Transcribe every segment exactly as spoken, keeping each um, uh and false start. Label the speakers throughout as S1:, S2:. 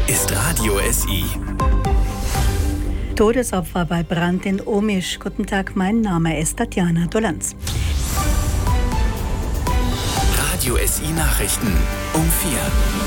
S1: ist Radio S I.
S2: Todesopfer bei Brand in Omisch. Guten Tag, mein Name ist Tatjana Dolanz.
S1: Radio S I Nachrichten um vier.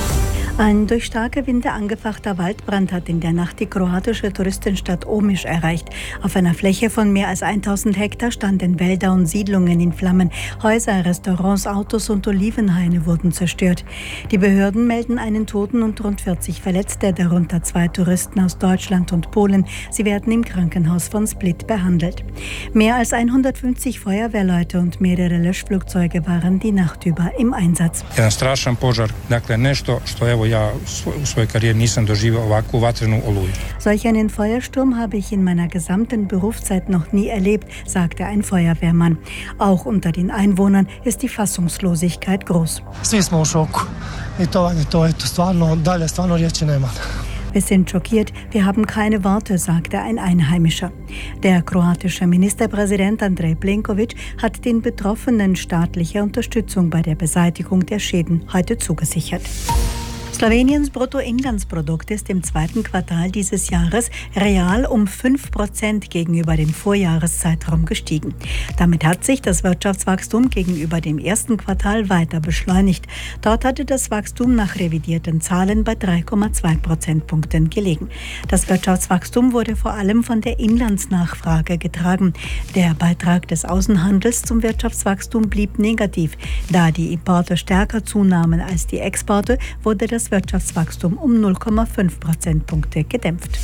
S2: Ein durch starke Winde angefachter Waldbrand hat in der Nacht die kroatische Touristenstadt Omisch erreicht. Auf einer Fläche von mehr als tausend Hektar standen Wälder und Siedlungen in Flammen. Häuser, Restaurants, Autos und Olivenhaine wurden zerstört. Die Behörden melden einen Toten und rund vierzig Verletzte, darunter zwei Touristen aus Deutschland und Polen. Sie werden im Krankenhaus von Split behandelt. Mehr als hundertfünfzig Feuerwehrleute und mehrere Löschflugzeuge waren die Nacht über im Einsatz.
S3: Jedan strašan požar, dakle nešto što evo ja u svojoj karijeri nisam doživio ovakvu vatrenu oluju.
S2: Solch einen Feuersturm habe ich in meiner gesamten Berufszeit noch nie erlebt, sagte ein Feuerwehrmann. Auch unter den Einwohnern ist die Fassungslosigkeit groß.
S4: Svi smo u šoku i to je to, eto stvarno dalje stvarno riječi nema.
S2: Wir sind schockiert, wir haben keine Worte, sagte ein Einheimischer. Der kroatische Ministerpräsident Andrej Plenković hat den Betroffenen staatliche Unterstützung bei der Beseitigung der Schäden heute zugesichert. Sloweniens Bruttoinlandsprodukt ist im zweiten Quartal dieses Jahres real um fünf Prozent gegenüber dem Vorjahreszeitraum gestiegen. Damit hat sich das Wirtschaftswachstum gegenüber dem ersten Quartal weiter beschleunigt. Dort hatte das Wachstum nach revidierten Zahlen bei drei Komma zwei Prozentpunkten gelegen. Das Wirtschaftswachstum wurde vor allem von der Inlandsnachfrage getragen. Der Beitrag des Außenhandels zum Wirtschaftswachstum blieb negativ. Da die Importe stärker zunahmen als die Exporte, wurde das Wirtschaftswachstum um null Komma fünf Prozentpunkte gedämpft.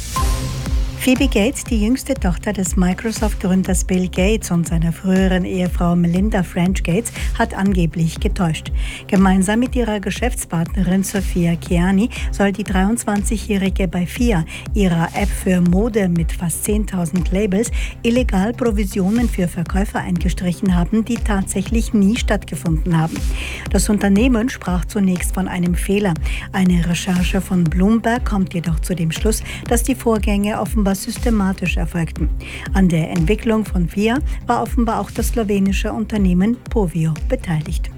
S2: Phoebe Gates, die jüngste Tochter des Microsoft-Gründers Bill Gates und seiner früheren Ehefrau Melinda French Gates, hat angeblich getäuscht. Gemeinsam mit ihrer Geschäftspartnerin Sophia Kiani soll die dreiundzwanzigjährige bei Fia, ihrer App für Mode mit fast zehntausend Labels, illegal Provisionen für Verkäufer eingestrichen haben, die tatsächlich nie stattgefunden haben. Das Unternehmen sprach zunächst von einem Fehler. Eine Recherche von Bloomberg kommt jedoch zu dem Schluss, dass die Vorgänge offenbar systematisch erfolgten. An der Entwicklung von Fia war offenbar auch das slowenische Unternehmen Povio beteiligt.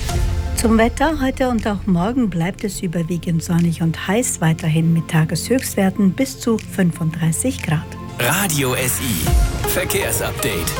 S2: Zum Wetter. Heute und auch morgen bleibt es überwiegend sonnig und heiß, weiterhin mit Tageshöchstwerten bis zu fünfunddreißig Grad.
S1: Radio S I Verkehrsupdate.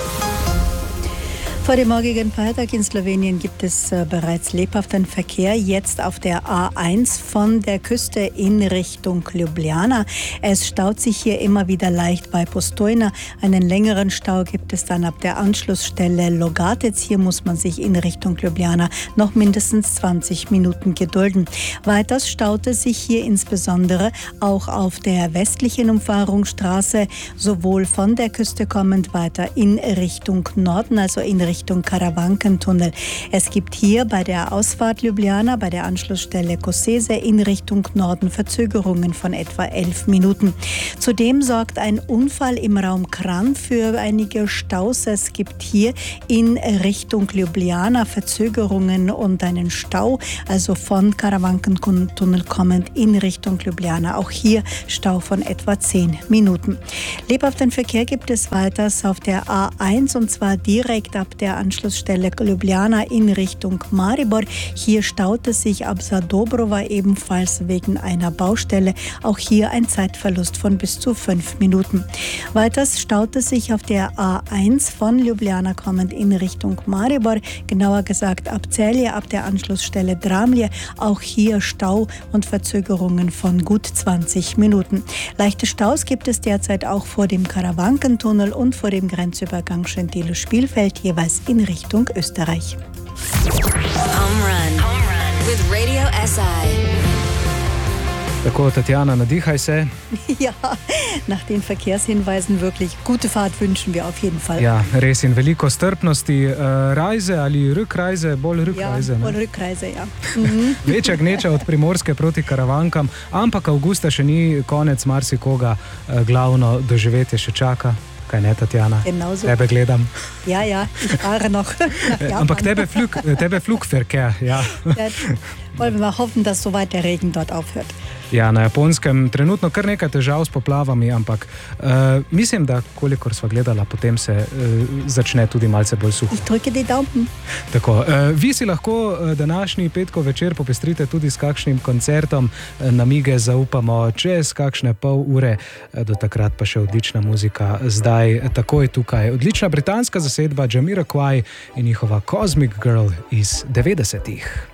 S2: Vor dem morgigen Feiertag in Slowenien gibt es äh, bereits lebhaften Verkehr, jetzt auf der A eins von der Küste in Richtung Ljubljana. Es staut sich hier immer wieder leicht bei Postojna. Einen längeren Stau gibt es dann ab der Anschlussstelle Logatec. Hier muss man sich in Richtung Ljubljana noch mindestens zwanzig Minuten gedulden. Weiters staute sich hier insbesondere auch auf der westlichen Umfahrungsstraße, sowohl von der Küste kommend weiter in Richtung Norden, also in Richtung Richtung Karawankentunnel. Es gibt hier bei der Ausfahrt Ljubljana, bei der Anschlussstelle Koseze in Richtung Norden Verzögerungen von etwa elf Minuten. Zudem sorgt ein Unfall im Raum Kranj für einige Staus. Es gibt hier in Richtung Ljubljana Verzögerungen und einen Stau, also von Karawankentunnel kommend in Richtung Ljubljana. Auch hier Stau von etwa zehn Minuten. Lebhaften Verkehr gibt es weiters auf der A eins und zwar direkt ab der Anschlussstelle Ljubljana in Richtung Maribor. Hier staute sich ab Zadobrova ebenfalls wegen einer Baustelle. Auch hier ein Zeitverlust von bis zu fünf Minuten. Weiters staute sich auf der A eins von Ljubljana kommend in Richtung Maribor, genauer gesagt ab Celje, ab der Anschlussstelle Dramlje. Auch hier Stau und Verzögerungen von gut zwanzig Minuten. Leichte Staus gibt es derzeit auch vor dem Karawankentunnel und vor dem Grenzübergang Schentillo-Spielfeld, jeweils in Richtung Österreich.
S5: Home Run. Home Run with Radio S I.
S6: Tako, Tatjana, nadihaj se.
S2: Ja, nach den Verkehrshinweisen wirklich gute Fahrt wünschen wir auf jeden Fall.
S6: Ja, res in veliko strpnosti. Uh, Reise ali Rückreise, bolj Rückreise.
S2: Ja, bolj Rückreise, ja. Mhm.
S6: Večja gneča od Primorske proti Karavankam, ampak avgusta še ni konec, marsikoga uh, glavno doživetje še čaka. Kaj ne, Tatjana?
S2: Genau so.
S6: Tebe gledam.
S2: Ja, ja, ich fahre noch nach Japan.
S6: Ampak tebe, Flug, tebe Flugverkehr, ja.
S2: Ja. Wollen wir mal hoffen, dass soweit der Regen dort aufhört.
S6: Ja, na Japonskem trenutno kar nekaj težav s poplavami, ampak uh, mislim, da kolikor sva gledala, potem se uh, začne tudi malce bolj suho. Tako, uh, vi si lahko današnji petkov večer popestrite tudi s kakšnim koncertom. Namige zaupamo čez kakšne pol ure, do takrat pa še odlična muzika. Zdaj takoj tukaj odlična britanska zasedba Jamiroquai in njihova Cosmic Girl iz devetdesetih.